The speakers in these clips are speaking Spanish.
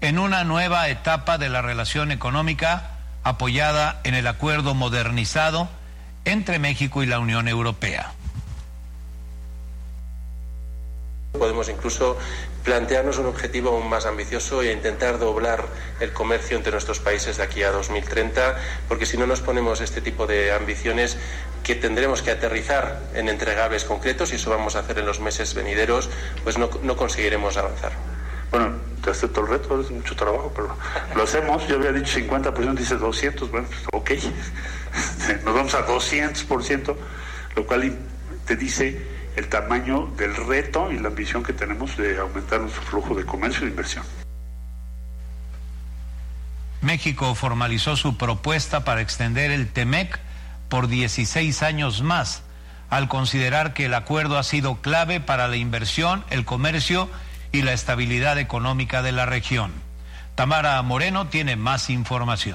en una nueva etapa de la relación económica apoyada en el acuerdo modernizado entre México y la Unión Europea. Podemos incluso plantearnos un objetivo aún más ambicioso e intentar doblar el comercio entre nuestros países de aquí a 2030, porque si no nos ponemos este tipo de ambiciones que tendremos que aterrizar en entregables concretos, y eso vamos a hacer en los meses venideros, pues no conseguiremos avanzar. Bueno, te acepto el reto, es mucho trabajo, pero lo hacemos. Yo había dicho 50%, dice 200%, bueno, pues, ok. Nos vamos a 200%, lo cual te dice el tamaño del reto y la ambición que tenemos de aumentar nuestro flujo de comercio e inversión. México formalizó su propuesta para extender el TEMEC por 16 años más, al considerar que el acuerdo ha sido clave para la inversión, el comercio y la estabilidad económica de la región. Tamara Moreno tiene más información.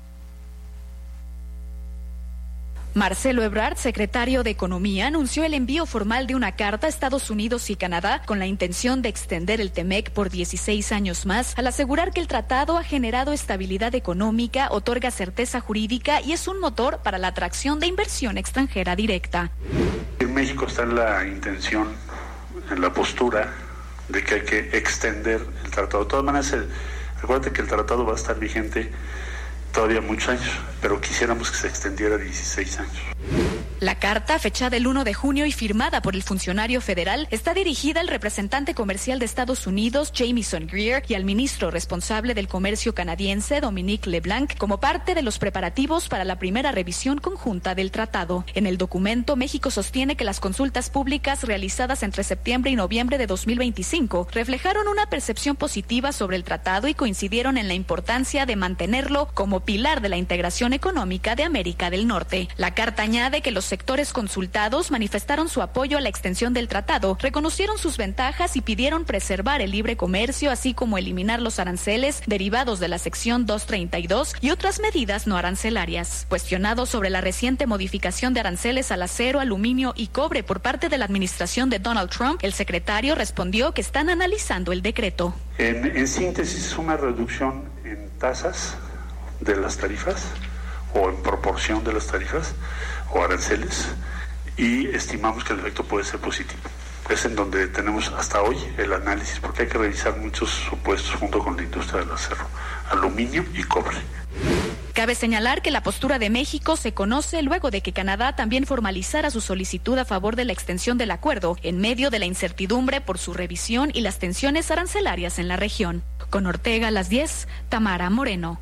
Marcelo Ebrard, secretario de Economía, anunció el envío formal de una carta a Estados Unidos y Canadá con la intención de extender el TEMEC por 16 años más, al asegurar que el tratado ha generado estabilidad económica, otorga certeza jurídica y es un motor para la atracción de inversión extranjera directa. En México está la intención, en la postura de que hay que extender el tratado. De todas maneras, recuerda que el tratado va a estar vigente todavía muchos años, pero quisiéramos que se extendiera 16 años. La carta, fechada el 1 de junio y firmada por el funcionario federal, está dirigida al representante comercial de Estados Unidos, Jamieson Greer, y al ministro responsable del comercio canadiense, Dominique LeBlanc, como parte de los preparativos para la primera revisión conjunta del tratado. En el documento, México sostiene que las consultas públicas realizadas entre septiembre y noviembre de 2025 reflejaron una percepción positiva sobre el tratado y coincidieron en la importancia de mantenerlo como pilar de la integración económica de América del Norte. La carta añade que los sectores consultados manifestaron su apoyo a la extensión del tratado, reconocieron sus ventajas y pidieron preservar el libre comercio, así como eliminar los aranceles derivados de la sección 232 y otras medidas no arancelarias. Cuestionado sobre la reciente modificación de aranceles al acero, aluminio y cobre por parte de la administración de Donald Trump, el secretario respondió que están analizando el decreto. En síntesis, es una reducción en tasas de las tarifas o en proporción de las tarifas o aranceles, y estimamos que el efecto puede ser positivo. Es en donde tenemos hasta hoy el análisis, porque hay que revisar muchos supuestos junto con la industria del acero, aluminio y cobre. Cabe señalar que la postura de México se conoce luego de que Canadá también formalizara su solicitud a favor de la extensión del acuerdo, en medio de la incertidumbre por su revisión y las tensiones arancelarias en la región. Con Ortega a las 10, Tamara Moreno.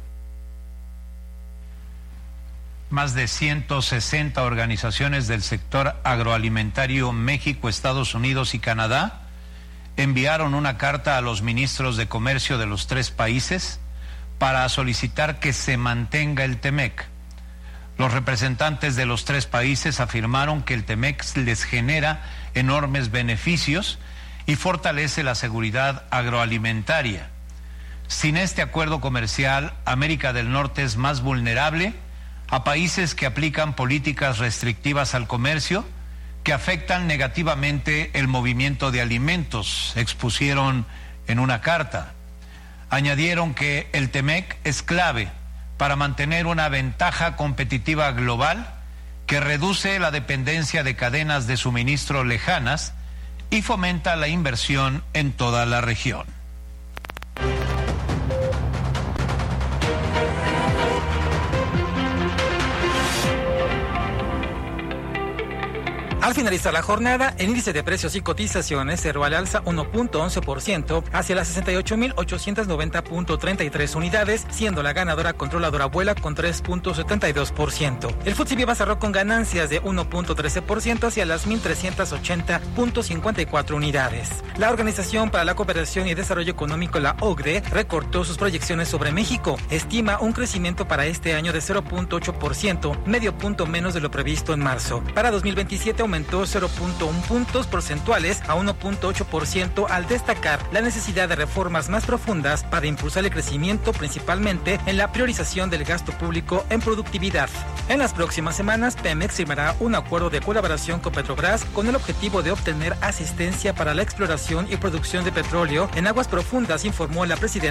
Más de 160 organizaciones del sector agroalimentario México, Estados Unidos y Canadá enviaron una carta a los ministros de comercio de los tres países para solicitar que se mantenga el TEMEC. Los representantes de los tres países afirmaron que el TEMEC les genera enormes beneficios y fortalece la seguridad agroalimentaria. Sin este acuerdo comercial, América del Norte es más vulnerable a países que aplican políticas restrictivas al comercio que afectan negativamente el movimiento de alimentos, expusieron en una carta. Añadieron que el TEMEC es clave para mantener una ventaja competitiva global que reduce la dependencia de cadenas de suministro lejanas y fomenta la inversión en toda la región. Al finalizar la jornada, el índice de precios y cotizaciones cerró al alza 1.11% hacia las 68.890.33 unidades, siendo la ganadora controladora Vuela con 3.72%. El FTSE cerró con ganancias de 1.13% hacia las 1.380.54 unidades. La Organización para la Cooperación y Desarrollo Económico, la OCDE, recortó sus proyecciones sobre México. Estima un crecimiento para este año de 0.8%, medio punto menos de lo previsto en marzo. Para 2027 aumentó 0.1 puntos porcentuales a 1.8% al destacar la necesidad de reformas más profundas para impulsar el crecimiento, principalmente en la priorización del gasto público en productividad. En las próximas semanas, Pemex firmará un acuerdo de colaboración con Petrobras con el objetivo de obtener asistencia para la exploración y producción de petróleo en aguas profundas, informó la presidenta